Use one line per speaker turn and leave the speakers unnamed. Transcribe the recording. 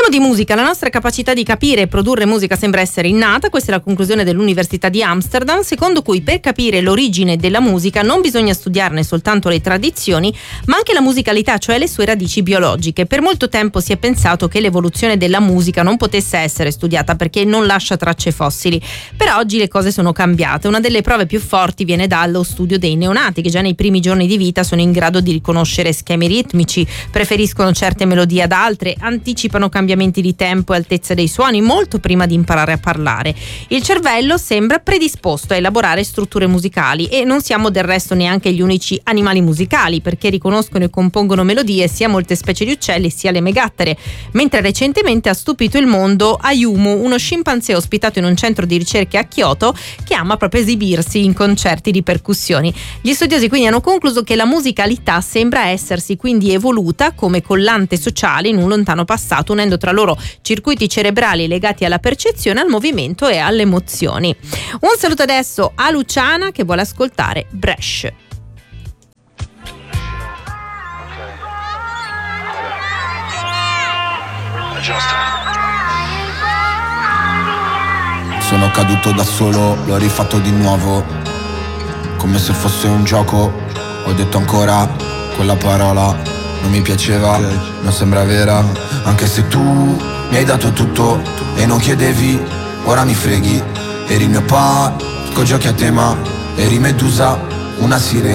Parliamo di musica, la nostra capacità di capire e produrre musica sembra essere innata, questa è la conclusione dell'Università di Amsterdam, secondo cui per capire l'origine della musica non bisogna studiarne soltanto le tradizioni, ma anche la musicalità, cioè le sue radici biologiche. Per molto tempo si è pensato che l'evoluzione della musica non potesse essere studiata perché non lascia tracce fossili, però oggi le cose sono cambiate. Una delle prove più forti viene dallo studio dei neonati, che già nei primi giorni di vita sono in grado di riconoscere schemi ritmici, preferiscono certe melodie ad altre, anticipano cambiamenti di tempo e altezza dei suoni molto prima di imparare a parlare. Il cervello sembra predisposto a elaborare strutture musicali e non siamo del resto neanche gli unici animali musicali, perché riconoscono e compongono melodie sia molte specie di uccelli sia le megattere, mentre recentemente ha stupito il mondo Ayumu, uno scimpanzé ospitato in un centro di ricerche a Kyoto che ama proprio esibirsi in concerti di percussioni. Gli studiosi quindi hanno concluso che la musicalità sembra essersi quindi evoluta come collante sociale in un lontano passato, unendo tra loro circuiti cerebrali legati alla percezione, al movimento e alle emozioni. Un saluto adesso a Luciana che vuole ascoltare Bresh.
Sono caduto da solo, l'ho rifatto di nuovo, come se fosse un gioco. Ho detto ancora quella parola, non mi piaceva, non sembra vera. Anche se tu mi hai dato tutto e non chiedevi, ora mi freghi. Eri il mio parco giochi a tema, eri Medusa, una sirena.